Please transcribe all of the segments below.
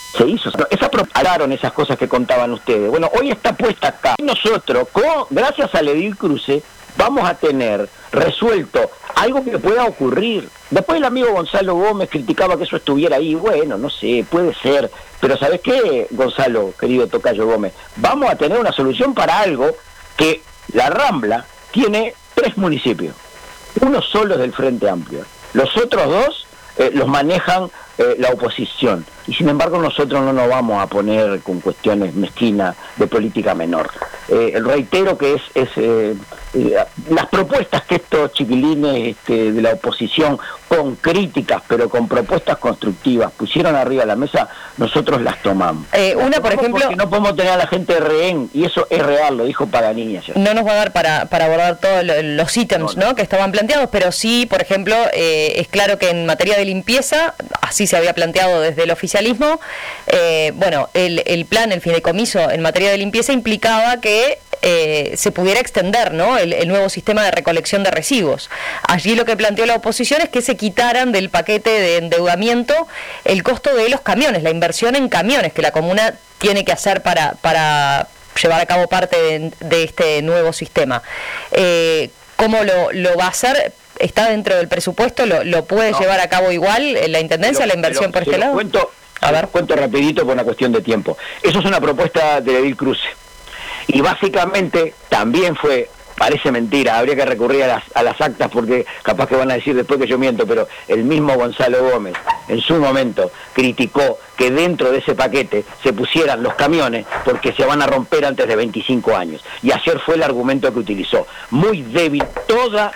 se hizo. Hablaron esas cosas que contaban ustedes. Bueno, hoy está puesta acá. Nosotros, gracias al edil Cruce, vamos a tener resuelto algo que pueda ocurrir. Después el amigo Gonzalo Gómez criticaba que eso estuviera ahí. Bueno, no sé, puede ser. Pero ¿sabes qué, Gonzalo, querido tocayo Gómez? Vamos a tener una solución para algo que la Rambla tiene 3 municipios. Uno solo es del Frente Amplio. Los otros 2 los manejan la oposición. Y sin embargo nosotros no nos vamos a poner con cuestiones mezquinas de política menor. Reitero que las propuestas que estos chiquilines de la oposición, con críticas pero con propuestas constructivas, pusieron arriba de la mesa, nosotros las tomamos. Una, por ejemplo, porque no podemos tener a la gente de rehén, y eso es real, lo dijo Paganini ayer. No nos va a dar para abordar todos los ítems, ¿no?, que estaban planteados, pero sí, por ejemplo, es claro que en materia de limpieza, así se había planteado desde el oficialismo, el plan, el fideicomiso en materia de limpieza implicaba que se pudiera extender, ¿no?, el nuevo sistema de recolección de residuos. Allí lo que planteó la oposición es que se quitaran del paquete de endeudamiento el costo de los camiones, la inversión en camiones que la comuna tiene que hacer para llevar a cabo parte de este nuevo sistema. ¿Cómo lo va a hacer? ¿Está dentro del presupuesto? ¿Lo puede llevar a cabo igual la Intendencia, la inversión por este lado? Cuento rapidito por una cuestión de tiempo. Eso es una propuesta del edil Cruce. Y básicamente también parece mentira, habría que recurrir a las actas porque capaz que van a decir después que yo miento, pero el mismo Gonzalo Gómez en su momento criticó que dentro de ese paquete se pusieran los camiones porque se van a romper antes de 25 años. Y ayer fue el argumento que utilizó. Muy débil toda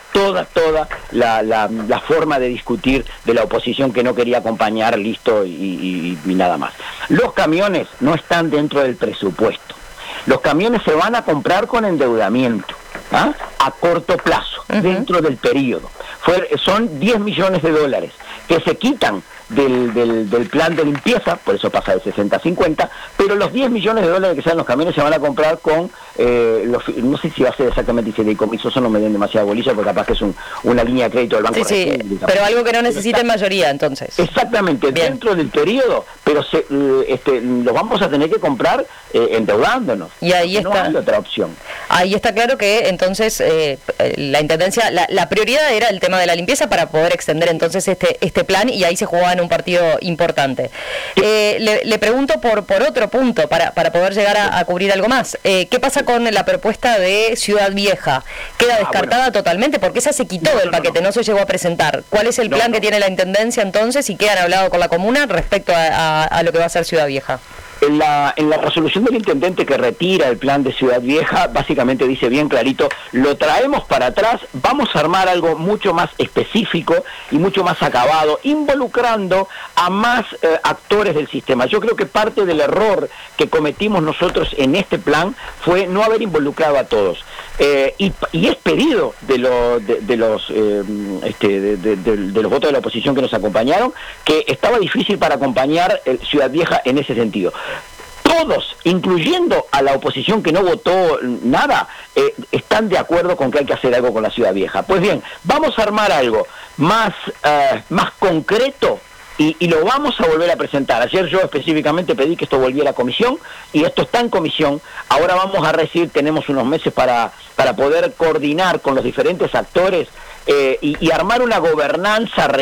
la forma de discutir de la oposición, que no quería acompañar, listo, y nada más. Los camiones no están dentro del presupuesto. Los camiones se van a comprar con endeudamiento, a corto plazo, dentro del periodo. Son 10 millones de dólares que se quitan del plan de limpieza, por eso pasa de 60 a 50, pero los 10 millones de dólares que sean los camiones se van a comprar con, no sé si va a ser exactamente fideicomiso, eso no me den demasiada bolilla, porque capaz que es una línea de crédito del Banco República. Pero algo que no necesita mayoría, entonces. Exactamente, bien. Dentro del periodo, pero lo vamos a tener que comprar endeudándonos. Y ahí está. No hay otra opción. Ahí está claro que entonces la Intendencia, la prioridad era el tema de la limpieza para poder extender entonces este plan, y ahí se jugaba en un partido importante. Le pregunto por otro punto, para poder llegar a cubrir algo más. ¿Qué pasa con la propuesta de Ciudad Vieja? ¿Queda descartada totalmente? Porque esa se quitó del paquete, no se llegó a presentar. ¿Cuál es el plan que tiene la Intendencia entonces, y qué han hablado con la comuna respecto a lo que va a ser Ciudad Vieja? En la resolución del intendente que retira el plan de Ciudad Vieja, básicamente dice bien clarito, lo traemos para atrás, vamos a armar algo mucho más específico y mucho más acabado, involucrando a más actores del sistema. Yo creo que parte del error que cometimos nosotros en este plan fue no haber involucrado a todos. Y es pedido de los votos de la oposición que nos acompañaron, que estaba difícil para acompañar Ciudad Vieja en ese sentido. Todos, incluyendo a la oposición que no votó nada, están de acuerdo con que hay que hacer algo con la Ciudad Vieja. Pues bien, vamos a armar algo más concreto y lo vamos a volver a presentar. Ayer yo específicamente pedí que esto volviera a comisión, y esto está en comisión. Ahora vamos a recibir, tenemos unos meses para poder coordinar con los diferentes actores y armar una gobernanza